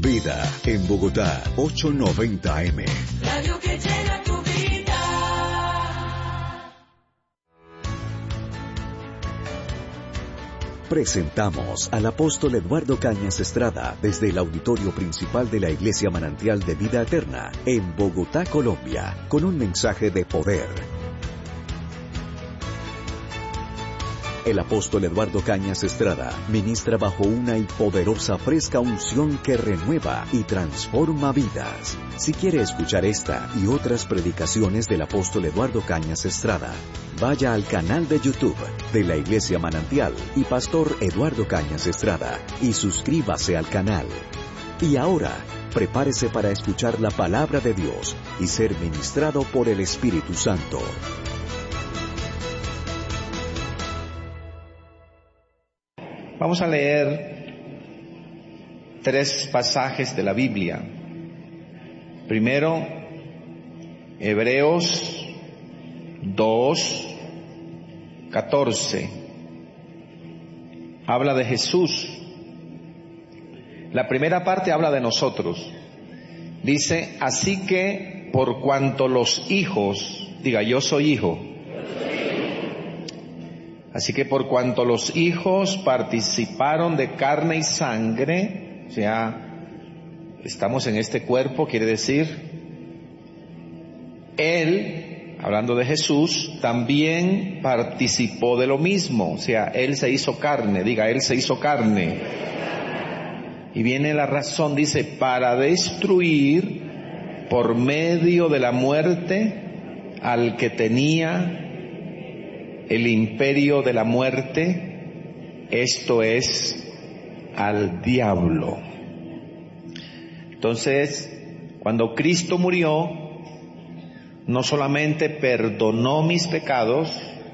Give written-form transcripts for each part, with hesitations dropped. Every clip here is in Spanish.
Vida en Bogotá, 890 AM. Radio que llena tu vida. Presentamos al apóstol Eduardo Cañas Estrada desde el auditorio principal de la Iglesia Manantial de Vida Eterna en Bogotá, Colombia, con un mensaje de poder. El apóstol Eduardo Cañas Estrada ministra bajo una y poderosa fresca unción que renueva y transforma vidas. Si quiere escuchar esta y otras predicaciones del apóstol Eduardo Cañas Estrada, vaya al canal de YouTube de la Iglesia Manantial y Pastor Eduardo Cañas Estrada y suscríbase al canal. Y ahora, prepárese para escuchar la palabra de Dios y ser ministrado por el Espíritu Santo. Vamos a leer 3 pasajes de la Biblia. Primero, Hebreos 2:14. Habla de Jesús. La primera parte habla de nosotros. Dice, así que por cuanto los hijos, diga, yo soy hijo. Así que por cuanto los hijos participaron de carne y sangre, o sea, estamos en este cuerpo, quiere decir, Él, hablando de Jesús, también participó de lo mismo, o sea, Él se hizo carne, diga, Él se hizo carne. Y viene la razón, dice, para destruir por medio de la muerte al que tenía el imperio de la muerte, esto es, al diablo. Entonces, cuando Cristo murió, no solamente perdonó mis pecados,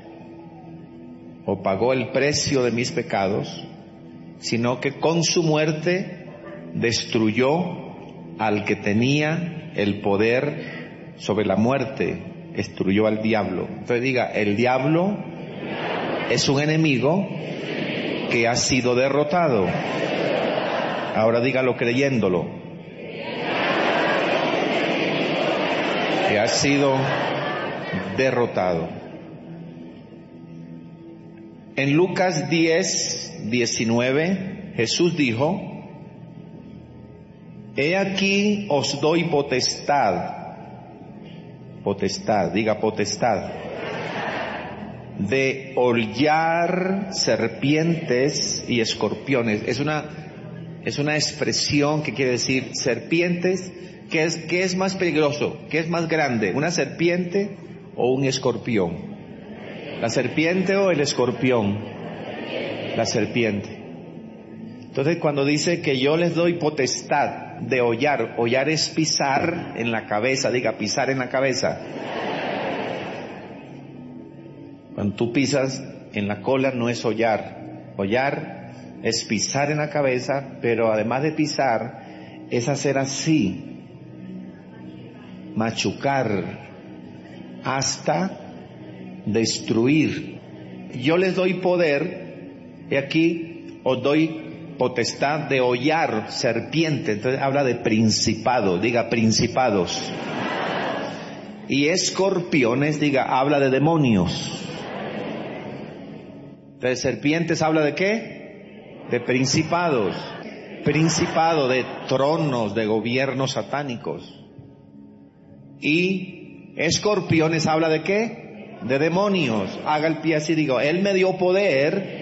o pagó el precio de mis pecados, sino que con su muerte destruyó al que tenía el poder sobre la muerte, destruyó al diablo. Entonces diga, el diablo es un enemigo que ha sido derrotado. Ahora dígalo creyéndolo. Que ha sido derrotado. En Lucas 10:19, Jesús dijo, he aquí os doy potestad, diga potestad, de hollar serpientes y escorpiones. Es una expresión que quiere decir serpientes. ¿Qué es más peligroso? ¿Qué es más grande? ¿Una serpiente o un escorpión? ¿La serpiente o el escorpión? La serpiente. Entonces cuando dice que yo les doy potestad de hollar, hollar es pisar en la cabeza, diga pisar en la cabeza. Cuando tú pisas en la cola no es hollar, hollar es pisar en la cabeza, pero además de pisar es hacer así, machucar hasta destruir. Yo les doy poder, y aquí os doy potestad de hollar serpiente. Entonces habla de principados, diga principados. Y escorpiones, diga, habla de demonios. Entonces serpientes habla de ¿qué? De principados. Principado, de tronos, de gobiernos satánicos. Y escorpiones habla de ¿qué? De demonios. Haga el pie así, digo, Él me dio poder